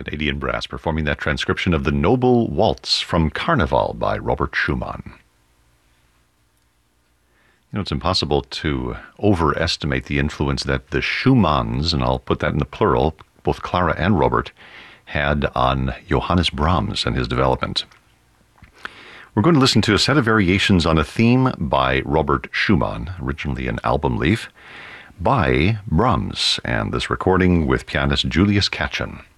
Canadian Brass performing that transcription of the Noble Waltz from Carnival by Robert Schumann. It's impossible to overestimate the influence that the Schumanns, and I'll put that in the plural, both Clara and Robert, had on Johannes Brahms and his development. We're going to listen to a set of variations on a theme by Robert Schumann, originally an album leaf, by Brahms, and this recording with pianist Julius Katchen.